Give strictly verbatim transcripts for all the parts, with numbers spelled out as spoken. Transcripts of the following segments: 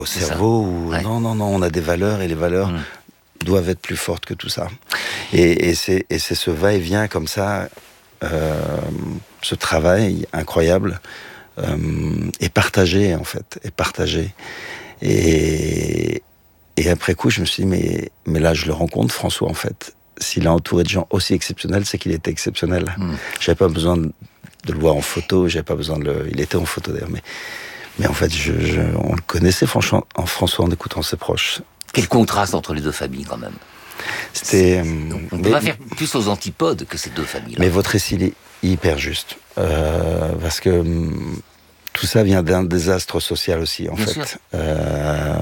au cerveau où ouais. non, non, non, on a des valeurs et les valeurs mmh. doivent être plus fortes que tout ça. Et, et, c'est, et c'est ce va-et-vient comme ça, euh, ce travail incroyable, euh, est partagé en fait, est partagé. Et, et après coup, je me suis dit, mais, mais là, je le rencontre, François, en fait. S'il est entouré de gens aussi exceptionnels, c'est qu'il était exceptionnel. Mmh. J'avais pas besoin de, de le voir en photo, j'avais pas besoin de le... Il était en photo d'ailleurs, mais... Mais en fait, je, je, on le connaissait franchement, en François en écoutant ses proches. Quel contraste entre les deux familles, quand même. C'était. On ne peut pas faire plus aux antipodes que ces deux familles-là. Mais votre récit est hyper juste. Euh, parce que tout ça vient d'un désastre social aussi, en Bien fait. Sûr. Euh,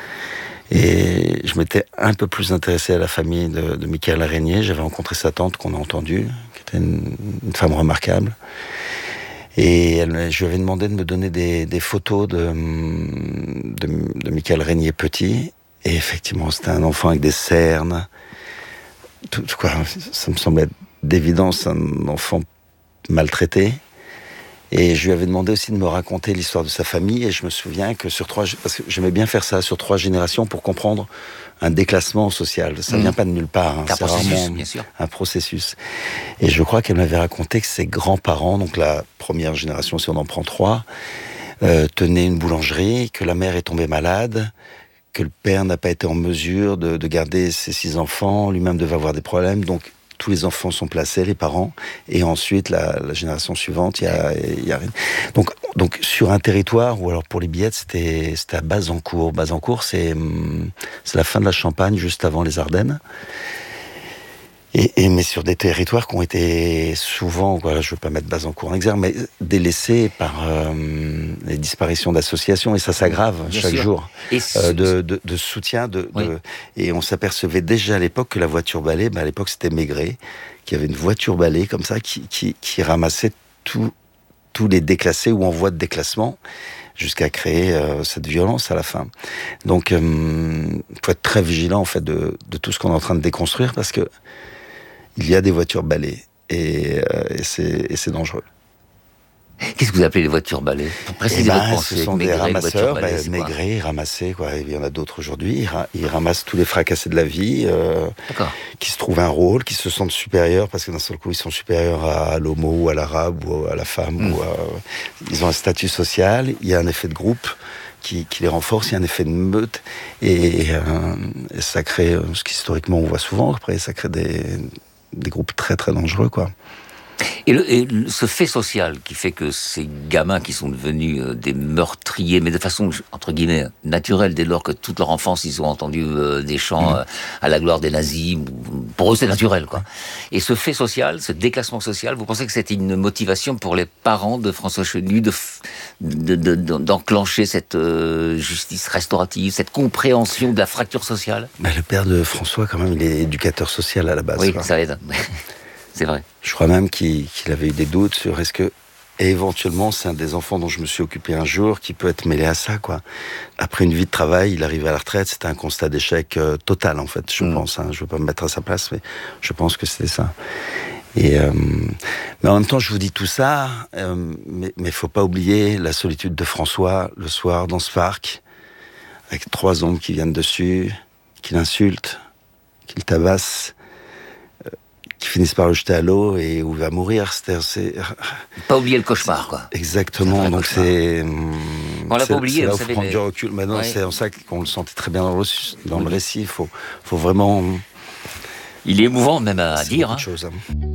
et je m'étais un peu plus intéressé à la famille de, de Michael Régnier. J'avais rencontré sa tante qu'on a entendue, qui était une, une femme remarquable. Et elle, je lui avais demandé de me donner des, des photos de, de, de Michael Régnier petit. Et effectivement, c'était un enfant avec des cernes. Tout, quoi, ça me semblait d'évidence un enfant maltraité. Et je lui avais demandé aussi de me raconter l'histoire de sa famille. Et je me souviens que sur trois... Parce que j'aimais bien faire ça sur trois générations pour comprendre un déclassement social. Ça ne mmh. vient pas de nulle part. Hein. C'est, c'est un processus, vraiment bien sûr. Un processus. Et je crois qu'elle m'avait raconté que ses grands-parents, donc la première génération, si on en prend trois, euh, tenaient une boulangerie, que la mère est tombée malade, que le père n'a pas été en mesure de, de garder ses six enfants, lui-même devait avoir des problèmes, donc tous les enfants sont placés, les parents, et ensuite la, la génération suivante, il y a, il y a donc donc sur un territoire où alors pour les billettes c'était c'était à Bazancourt. Bazancourt c'est c'est la fin de la Champagne, juste avant les Ardennes. Et, et mais sur des territoires qui ont été souvent, voilà, je veux pas mettre Bazancourt en exergue, mais délaissés par euh, les disparitions d'associations, et ça s'aggrave Bien chaque sûr. jour, et euh, de, de, de soutien. De, oui. de, et on s'apercevait déjà à l'époque que la voiture balai, bah à l'époque c'était Maigret, qui avait une voiture balai comme ça, qui, qui, qui ramassait tous tous les déclassés ou en voie de déclassement, jusqu'à créer euh, cette violence à la fin. Donc, il euh, faut être très vigilant en fait de, de tout ce qu'on est en train de déconstruire, parce que il y a des voitures balais et, euh, et, c'est, et c'est dangereux. Qu'est-ce que vous appelez les voitures balais ? Pour préciser eh ben, votre pensée. Ce sont Maigret, des ramasseurs, balai, ben, Maigret, ramassés, quoi. Il y en a d'autres aujourd'hui. Ils, ra- ils ramassent tous les fracassés de la vie, euh, qui se trouvent un rôle, qui se sentent supérieurs, parce que d'un seul coup, ils sont supérieurs à l'homo, ou à l'arabe, ou à la femme. Mm. Ou à... Ils ont un statut social, il y a un effet de groupe qui, qui les renforce, il y a un effet de meute, et, euh, et ça crée, ce qu'historiquement on voit souvent, après, ça crée des... des groupes très très dangereux, quoi. Et, le, et ce fait social qui fait que ces gamins qui sont devenus euh, des meurtriers, mais de façon, entre guillemets, naturelle, dès lors que toute leur enfance, ils ont entendu euh, des chants mmh. euh, à la gloire des nazis, pour eux c'est naturel, quoi. Et ce fait social, ce déclassement social, vous pensez que c'était une motivation pour les parents de François Chenu de, de, de, de, d'enclencher cette euh, justice restaurative, cette compréhension de la fracture sociale ? Mais le père de François, quand même, il est éducateur social à la base. Oui, quoi. ça aide. C'est vrai. Je crois même qu'il, qu'il avait eu des doutes sur est-ce que, et éventuellement, c'est un des enfants dont je me suis occupé un jour qui peut être mêlé à ça, quoi. Après une vie de travail, il arrive à la retraite, c'était un constat d'échec euh, total, en fait, je mmh. pense. Hein. Je veux pas me mettre à sa place, mais je pense que c'était ça. Et euh, mais en même temps, je vous dis tout ça, euh, mais il faut pas oublier la solitude de François le soir dans ce parc, avec trois hommes qui viennent dessus, qui l'insultent, qui le tabassent, qui finissent par le jeter à l'eau et où il va mourir. C'est, c'est... Pas oublier le cauchemar, quoi. Exactement. Donc cauchemar. c'est. On l'a c'est, pas oublié. C'est là vous où il faut savez, prendre mais... du recul. Maintenant, ouais. C'est en ça qu'on le sentait très bien dans le, dans oui. le récit. Il faut, faut vraiment. Il est émouvant même à c'est dire. beaucoup de choses, hein.